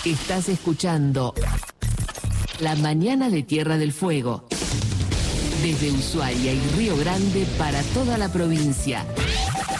Estás escuchando La Mañana de Tierra del Fuego. Desde Ushuaia y Río Grande para toda la provincia.